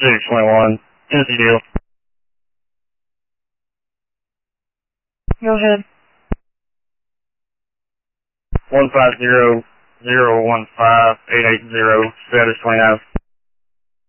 621, Tennessee deal. Go ahead. 150-015-880, status 29.